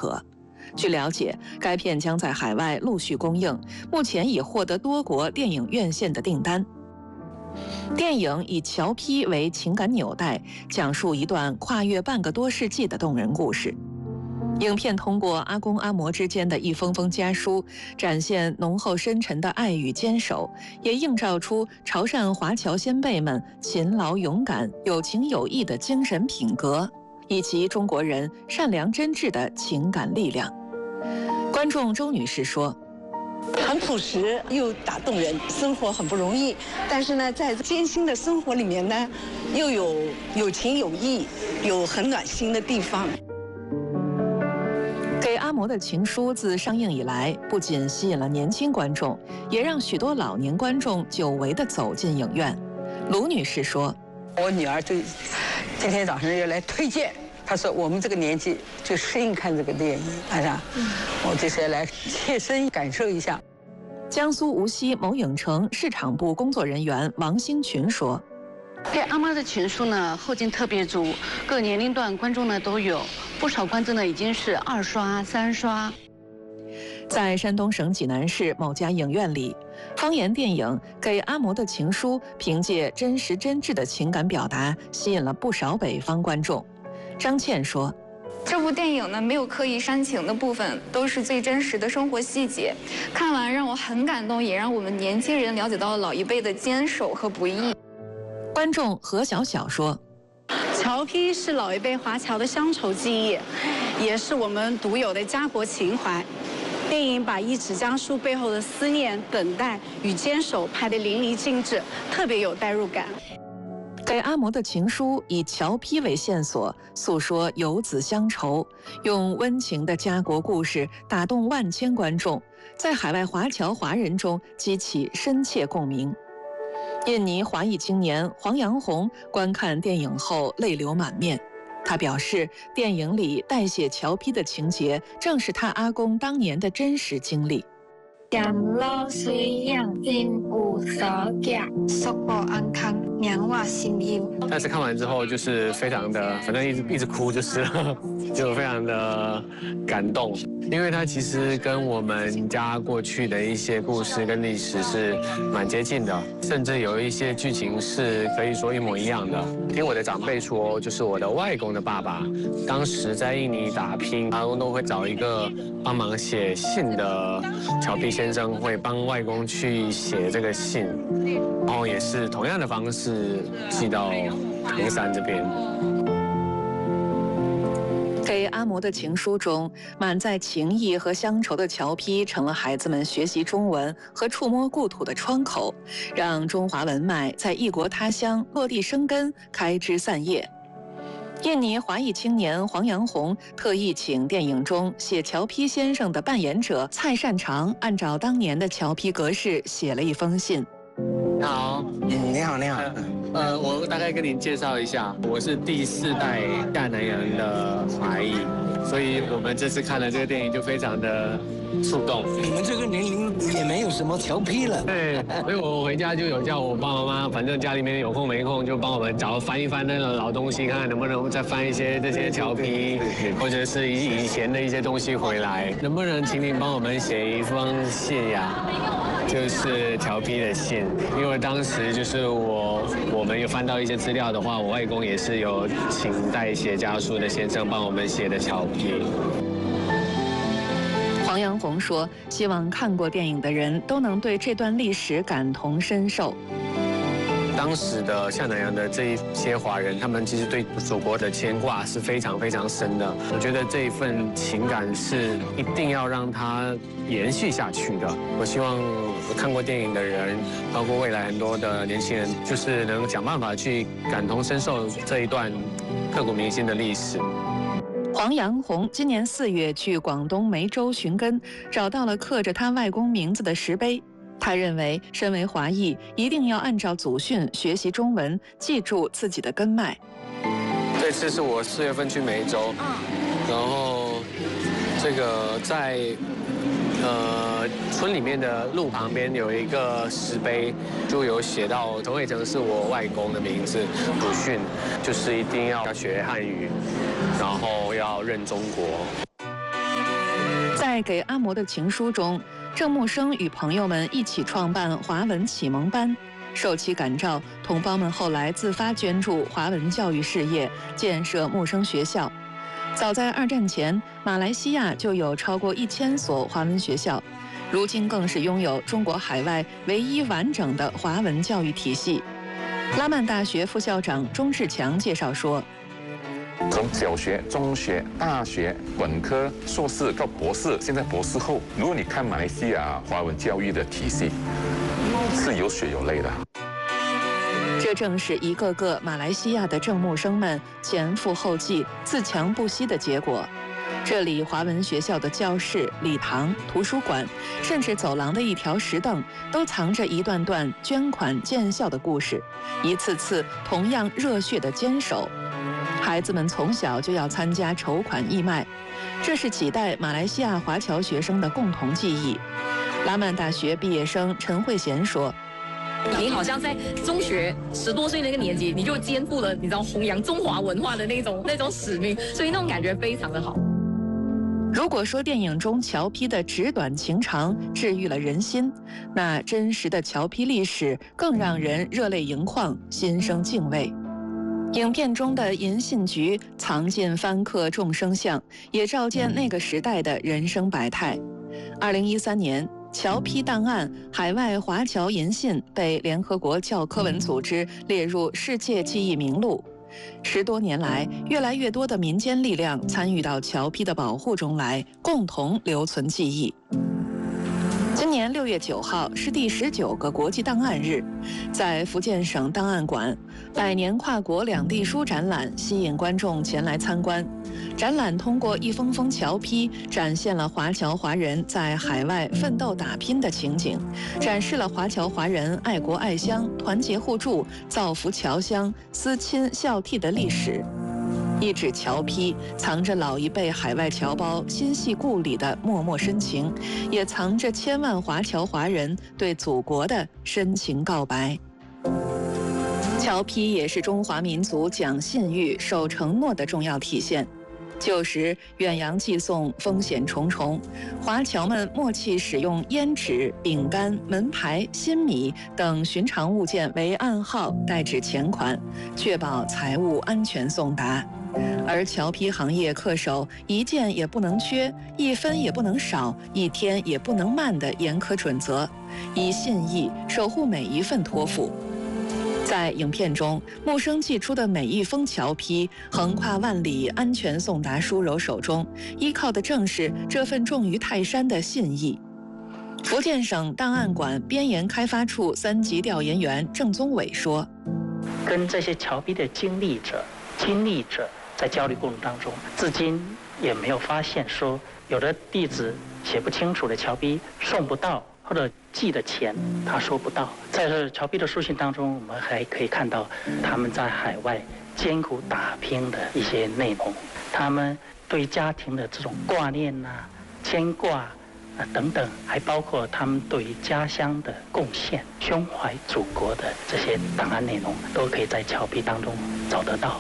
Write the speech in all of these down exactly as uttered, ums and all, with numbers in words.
可。据了解，该片将在海外陆续公映，目前已获得多国电影院线的订单。电影以乔坯为情感纽带，讲述一段跨越半个多世纪的动人故事。影片通过阿公阿嬷之间的一封封家书，展现浓厚深沉的爱与坚守，也映照出潮汕华侨先辈们勤劳勇敢、有情有义的精神品格，以及中国人善良真挚的情感力量。观众周女士说， 很朴实又打动人，生活很不容易，但是呢，在艰辛的生活里面呢，又有有情有义，有很暖心的地方。 给阿嬷的情书自上映以来，不仅吸引了年轻观众，也让许多老年观众久违地走进影院。卢女士说， 我女儿就今天早上又来推荐，她说我们这个年纪就适应看这个电影，是吧？我就是来切身感受一下。 江苏无锡某影城市场部工作人员王兴群说， 对阿妈的情书呢，后劲特别足，各年龄段观众呢都有，不少观众呢已经是二刷、三刷。 在山东省济南市某家影院里，方言电影《给阿嬷的情书》凭借真实真挚的情感表达，吸引了不少北方观众。张倩说， 这部电影呢，没有刻意煽情的部分，都是最真实的生活细节。看完让我很感动，也让我们年轻人了解到了老一辈的坚守和不易。 观众何小小说， 乔坯是老一辈华侨的乡愁记忆，也是我们独有的家国情怀。电影把一纸家书背后的思念、等待与坚守拍得淋漓尽致，特别有代入感。 给阿嬷的情书以乔坯为线索，诉说游子乡愁，用温情的家国故事打动万千观众，在海外华侨华人中激起深切共鸣。印尼华裔青年黄阳红观看电影后泪流满面，他表示，电影里代写乔坯的情节正是他阿公当年的真实经历。 咸路水养真有所寄，叔母安康娘我心忧。 但是看完之后就是非常的，反正一直一直哭就是了，就非常的感动，因为它其实跟我们家过去的一些故事跟历史是蛮接近的，甚至有一些剧情是可以说一模一样的。听我的长辈说，就是我的外公的爸爸，当时在印尼打拼，阿公都会找一个帮忙写信的乔坯先生，会帮外公去写这个信，然后也是同样的方式寄到唐山这边。 给阿嬷的情书中，满载情谊和乡愁的乔坯成了孩子们学习中文和触摸故土的窗口，让中华文脉在异国他乡落地生根、开枝散叶。印尼华裔青年黄阳红特意请电影中写乔坯先生的扮演者蔡善长，按照当年的乔坯格式写了一封信。 你好， 嗯，你好，你好。 呃，我大概跟您介绍一下，我是第四代厦南人的华裔，所以我们这次看了这个电影就非常的触动。 你们这个年龄也没有什么调皮了。 对，所以我回家就有叫我爸爸妈妈，反正家里面有空没空就帮我们找翻一翻那个老东西，看看能不能再翻一些这些调皮，或者是以以前的一些东西回来。能不能请您帮我们写一封信呀？就是调坯的信，因为当时就是我我们有翻到一些资料的话，我外公也是有请代写家书的先生帮我们写的乔坯。 黄阳红说，希望看过电影的人都能对这段历史感同身受。 当时的厦南洋的这一些华人，他们其实对祖国的牵挂是非常非常深的。我觉得这一份情感是一定要让它延续下去的。我希望看过电影的人，包括未来很多的年轻人，就是能想办法去感同身受这一段刻骨铭心的历史。 黄阳红今年四月去广东梅州寻根，找到了刻着他外公名字的石碑。他认为，身为华裔，一定要按照祖训学习中文，记住自己的根脉。 这次是我四月份去梅州，然后这个在呃村里面的路旁边有一个石碑，就有写到陈伟成是我外公的名字，祖训就是一定要学汉语，然后要认中国。 在给阿嬷的情书中，郑木生与朋友们一起创办华文启蒙班，受其感召，同胞们后来自发捐助华文教育事业，建设木生学校。早在二战前，马来西亚就有超过一千所华文学校，如今更是拥有中国海外唯一完整的华文教育体系。拉曼大学副校长钟志强介绍说， 从小学、中学、大学、本科、硕士到博士，现在博士后，如果你看马来西亚华文教育的体系，是有血有泪的。 这正是一个个马来西亚的郑木生们前赴后继、自强不息的结果。这里华文学校的教室、礼堂、图书馆，甚至走廊的一条石凳，都藏着一段段捐款建校的故事，一次次同样热血的坚守。孩子们从小就要参加筹款义卖，这是几代马来西亚华侨学生的共同记忆。拉曼大学毕业生陈慧贤说， 你好像在中学十多岁那个年纪，你就肩负了你知道弘扬中华文化的那种那种使命，所以那种感觉非常的好。 如果说电影中侨批的纸短情长治愈了人心，那真实的侨批历史更让人热泪盈眶，心生敬畏。影片中的银信局藏进番刻众生相，也照见那个时代的人生百态。二零一三年，侨批档案海外华侨银信被联合国教科文组织列入世界记忆名录。十多年来，越来越多的民间力量参与到侨批的保护中来，共同留存记忆。今年六月九号是第十九个国际档案日，在福建省档案馆，百年跨国两地书展览吸引观众前来参观。展览通过一封封侨批，展现了华侨华人在海外奋斗打拼的情景，展示了华侨华人爱国爱乡、团结互助、造福侨乡、思亲孝悌的历史。一纸侨批藏着老一辈海外侨胞心系故里的脉脉深情，也藏着千万华侨华人对祖国的深情告白。侨批也是中华民族讲信誉、守承诺的重要体现。旧时远洋寄送风险重重，华侨们默契使用烟纸、饼干、门牌、新米等寻常物件为暗号代指钱款，确保财物安全送达。而侨批行业恪守一件也不能缺、一分也不能少、一天也不能慢的严苛准则，以信义守护每一份托付。在影片中，木生寄出的每一封侨批横跨万里，安全送达书柔手中，依靠的正是这份重于泰山的信义。福建省档案馆边研开发处三级调研员郑宗伟说， 跟这些侨批的经历者、经历者在交流过程当中，至今也没有发现说有的地址写不清楚的侨批送不到，或者寄的钱他收不到。在这侨批的书信当中，我们还可以看到他们在海外艰苦打拼的一些内容，他们对家庭的这种挂念呐、啊、牵挂啊等等，还包括他们对于家乡的贡献、胸怀祖国的这些档案内容，都可以在侨批当中找得到。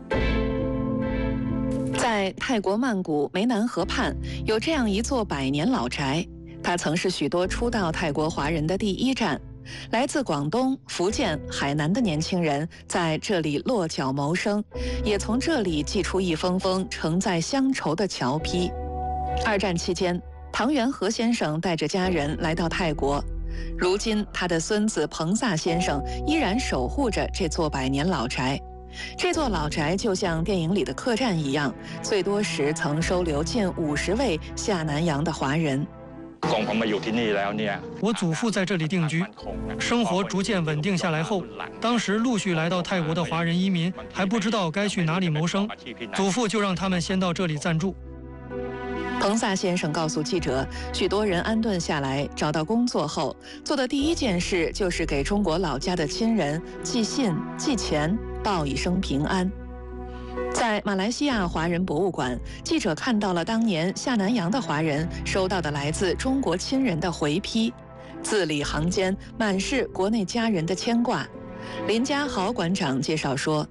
在泰国曼谷湄南河畔，有这样一座百年老宅，它曾是许多初到泰国华人的第一站。来自广东、福建、海南的年轻人在这里落脚谋生，也从这里寄出一封封承载乡愁的侨批。二战期间，唐元和先生带着家人来到泰国，如今他的孙子彭萨先生依然守护着这座百年老宅。这座老宅就像电影里的客栈一样，最多时曾收留近五十位下南洋的华人。 我祖父在这里定居，生活逐渐稳定下来后，当时陆续来到泰国的华人移民还不知道该去哪里谋生，祖父就让他们先到这里暂住。 彭萨先生告诉记者，许多人安顿下来找到工作后，做的第一件事就是给中国老家的亲人寄信、寄钱，报一声平安。在马来西亚华人博物馆，记者看到了当年下南洋的华人收到的来自中国亲人的回批，字里行间满是国内家人的牵挂。林家豪馆长介绍说，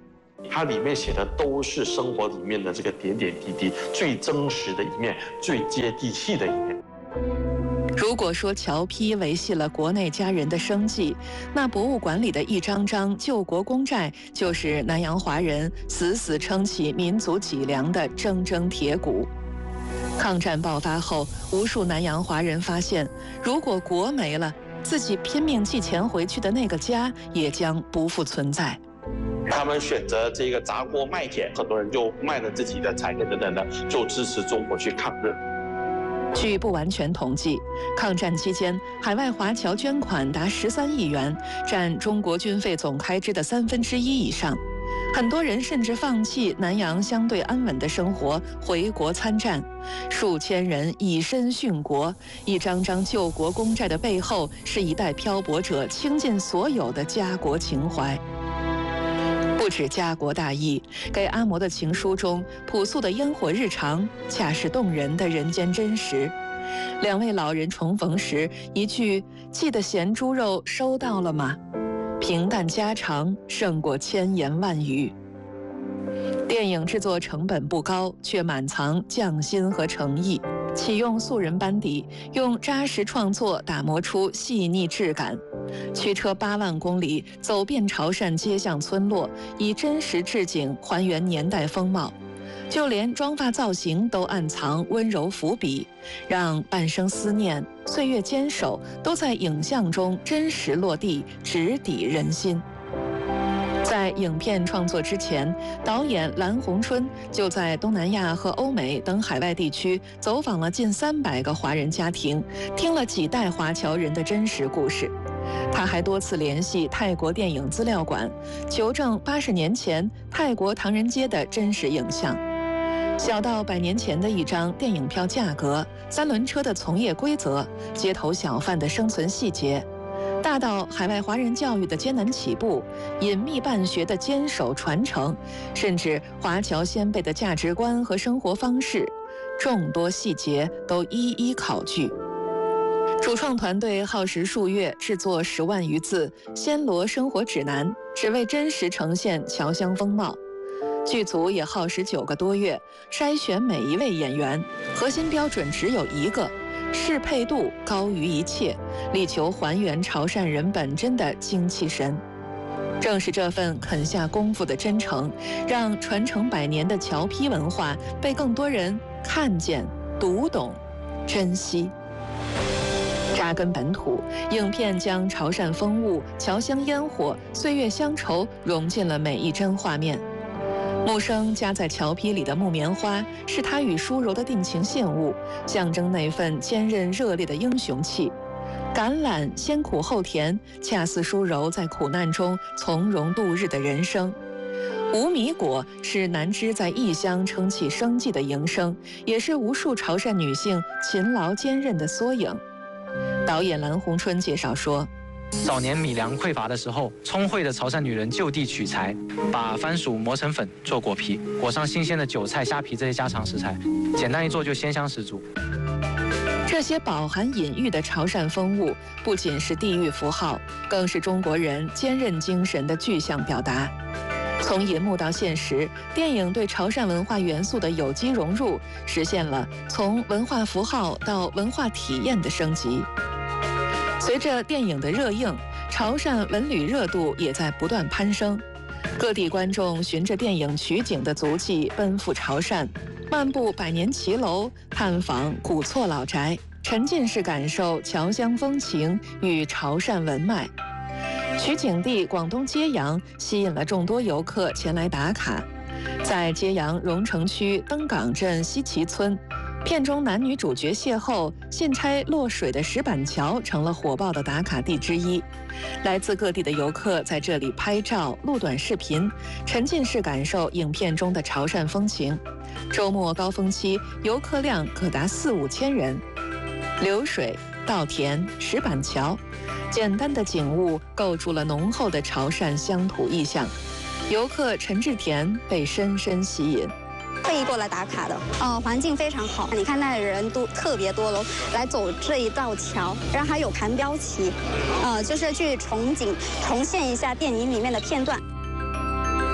它里面写的都是生活里面的这个点点滴滴，最真实的一面，最接地气的一面。 如果说侨批维系了国内家人的生计，那博物馆里的一张张救国公债就是南洋华人死死撑起民族脊梁的铮铮铁骨。抗战爆发后，无数南洋华人发现，如果国没了，自己拼命寄钱回去的那个家也将不复存在。 他们选择这个砸锅卖铁，很多人就卖了自己的财产等等的，就支持中国去抗日。 据不完全统计，抗战期间海外华侨捐款达十三亿元，占中国军费总开支的三分之一以上。很多人甚至放弃南洋相对安稳的生活，回国参战。数千人以身殉国。一张张救国公债的背后，是一代漂泊者倾尽所有的家国情怀。不止家国大义，给阿嬷的情书中朴素的烟火日常，恰是动人的人间真实。两位老人重逢时，一句“记得咸猪肉收到了吗”，平淡家常胜过千言万语。电影制作成本不高，却满藏匠心和诚意。启用素人班底，用扎实创作打磨出细腻质感。驱车八万公里，走遍潮汕街巷村落，以真实置景还原年代风貌。就连妆发造型都暗藏温柔伏笔，让半生思念、岁月坚守都在影像中真实落地，直抵人心。在影片创作之前，导演蓝洪春就在东南亚和欧美等海外地区走访了近三百个华人家庭，听了几代华侨人的真实故事。他还多次联系泰国电影资料馆，求证八十年前泰国唐人街的真实影像。小到百年前的一张电影票价格、三轮车的从业规则、街头小贩的生存细节，大到海外华人教育的艰难起步、隐秘办学的坚守传承，甚至华侨先辈的价值观和生活方式，众多细节都一一考据。主创团队耗时数月制作十万余字《暹罗生活指南》，只为真实呈现侨乡风貌。剧组也耗时九个多月筛选每一位演员，核心标准只有一个：适配度高于一切，力求还原潮汕人本真的精气神。正是这份肯下功夫的真诚，让传承百年的侨批文化被更多人看见、读懂、珍惜。扎根本土，影片将潮汕风物、侨乡烟火、岁月乡愁融进了每一帧画面。木生夹在侨批里的木棉花，是他与淑柔的定情信物，象征那份坚韧热烈的英雄气。橄榄先苦后甜，恰似淑柔在苦难中从容度日的人生。无米果是南枝在异乡撑起生计的营生，也是无数潮汕女性勤劳坚韧的缩影。导演蓝洪春介绍说， 早年米粮匮乏的时候，聪慧的潮汕女人就地取材，把番薯磨成粉做果皮，裹上新鲜的韭菜、虾皮这些家常食材，简单一做就鲜香十足。 这些饱含隐喻的潮汕风物，不仅是地域符号，更是中国人坚韧精神的具象表达。从银幕到现实，电影对潮汕文化元素的有机融入，实现了从文化符号到文化体验的升级。随着电影的热映，潮汕文旅热度也在不断攀升。各地观众循着电影取景的足迹奔赴潮汕，漫步百年骑楼，探访古厝老宅，沉浸式感受侨乡风情与潮汕文脉。取景地广东揭阳吸引了众多游客前来打卡。在揭阳荣城区登港镇西岐村，片中男女主角邂逅、信差落水的石板桥成了火爆的打卡地之一。来自各地的游客在这里拍照、录短视频，沉浸式感受影片中的潮汕风情。周末高峰期，游客量可达四五千人。流水、稻田、石板桥，简单的景物构筑了浓厚的潮汕乡土意象。游客陈志田被深深吸引。 特意过来打卡的，呃，环境非常好。你看那人都特别多了，来走这一道桥，然后还有盘标旗，呃，就是去重景重现一下电影里面的片段。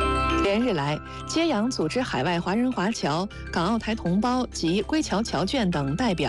连日来，揭阳组织海外华人华侨、港澳台同胞及归侨侨眷等代表